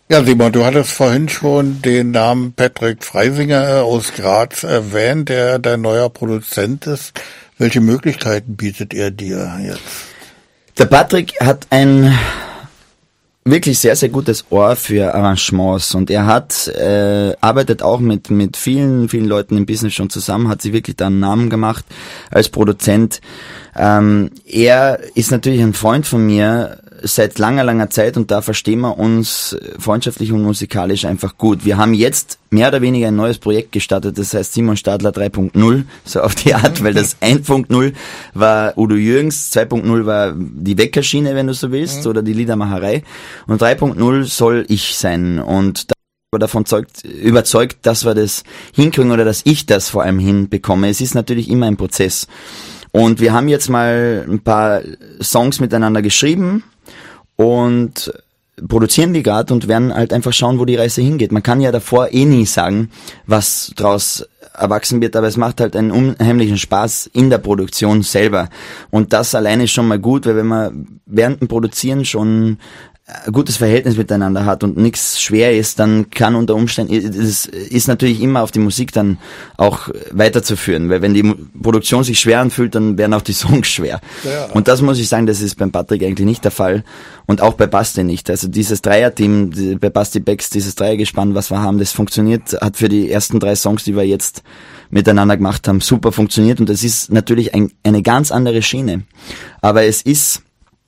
Ja, Simon, du hattest vorhin schon den Namen Patrick Freisinger aus Graz erwähnt, der dein neuer Produzent ist. Welche Möglichkeiten bietet er dir jetzt? Der Patrick hat ein wirklich sehr, sehr gutes Ohr für Arrangements und er arbeitet auch mit vielen, vielen Leuten im Business schon zusammen, hat sich wirklich da einen Namen gemacht als Produzent. Er ist natürlich ein Freund von mir seit langer, langer Zeit und da verstehen wir uns freundschaftlich und musikalisch einfach gut. Wir haben jetzt mehr oder weniger ein neues Projekt gestartet, das heißt Simon Stadler 3.0, so auf die Art, weil das 1.0 war Udo Jürgens, 2.0 war die Weckerschiene, wenn du so willst, oder die Liedermacherei und 3.0 soll ich sein und davon überzeugt, dass wir das hinkriegen oder dass ich das vor allem hinbekomme. Es ist natürlich immer ein Prozess. Und wir haben jetzt mal ein paar Songs miteinander geschrieben und produzieren die gerade und werden halt einfach schauen, wo die Reise hingeht. Man kann ja davor nie sagen, was draus erwachsen wird, aber es macht halt einen unheimlichen Spaß in der Produktion selber. Und das alleine ist schon mal gut, weil wenn man während dem Produzieren schon ein gutes Verhältnis miteinander hat und nichts schwer ist, dann kann unter Umständen, es ist natürlich immer auf die Musik dann auch weiterzuführen, weil wenn die Produktion sich schwer anfühlt, dann werden auch die Songs schwer. Ja. Und das muss ich sagen, das ist beim Patrick eigentlich nicht der Fall und auch bei Basti nicht. Also dieses Dreierteam, bei Basti Becks, dieses Dreiergespann, was wir haben, das funktioniert, hat für die ersten 3 Songs, die wir jetzt miteinander gemacht haben, super funktioniert und das ist natürlich eine ganz andere Schiene. Aber es ist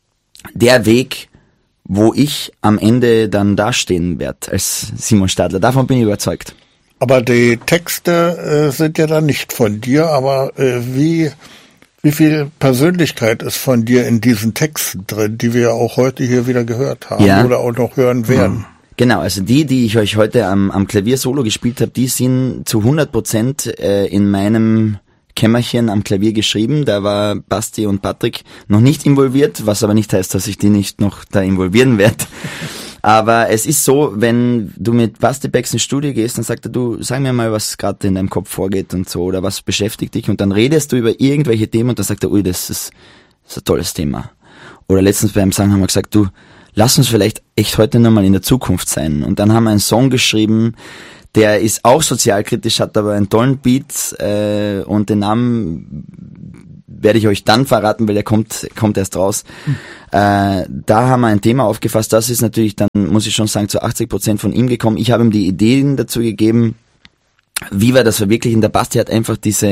der Weg, wo ich am Ende dann dastehen werde als Simon Stadler. Davon bin ich überzeugt. Aber die Texte sind ja dann nicht von dir, aber wie viel Persönlichkeit ist von dir in diesen Texten drin, die wir auch heute hier wieder gehört haben oder auch noch hören werden? Genau, also die ich euch heute am Klavier solo gespielt habe, die sind zu 100% in meinem Kämmerchen am Klavier geschrieben, da war Basti und Patrick noch nicht involviert, was aber nicht heißt, dass ich die nicht noch da involvieren werde. Aber es ist so, wenn du mit Basti Becks ins Studio gehst, dann sagt er, du, sag mir mal, was gerade in deinem Kopf vorgeht und so, oder was beschäftigt dich, und dann redest du über irgendwelche Themen und dann sagt er, ui, das ist ein tolles Thema. Oder letztens beim Song haben wir gesagt, du, lass uns vielleicht echt heute nochmal in der Zukunft sein. Und dann haben wir einen Song geschrieben, der ist auch sozialkritisch, hat aber einen tollen Beat und den Namen werde ich euch dann verraten, weil der kommt erst raus. Da haben wir ein Thema aufgefasst, das ist natürlich dann, muss ich schon sagen, zu 80% von ihm gekommen. Ich habe ihm die Ideen dazu gegeben, wie wir das verwirklichen. Der Basti hat einfach diese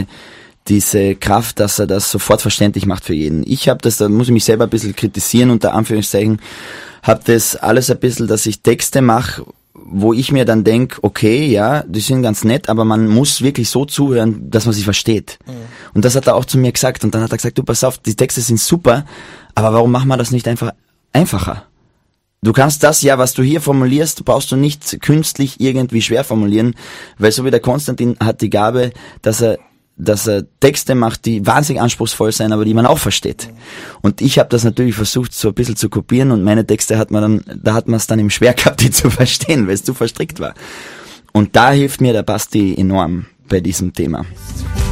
Kraft, dass er das sofort verständlich macht für jeden. Ich habe das, da muss ich mich selber ein bisschen kritisieren, unter Anführungszeichen, habe das alles ein bisschen, dass ich Texte mache, wo ich mir dann denke, okay, ja, die sind ganz nett, aber man muss wirklich so zuhören, dass man sie versteht. Mhm. Und das hat er auch zu mir gesagt. Und dann hat er gesagt, du, pass auf, die Texte sind super, aber warum machen wir das nicht einfach einfacher? Du kannst das ja, was du hier formulierst, brauchst du nicht künstlich irgendwie schwer formulieren, weil so wie der Konstantin hat die Gabe, dass er Texte macht, die wahnsinnig anspruchsvoll sein, aber die man auch versteht. Und ich habe das natürlich versucht, so ein bisschen zu kopieren, und meine Texte hat man es dann eben schwer gehabt, die zu verstehen, weil es zu verstrickt war. Und da hilft mir der Basti enorm bei diesem Thema.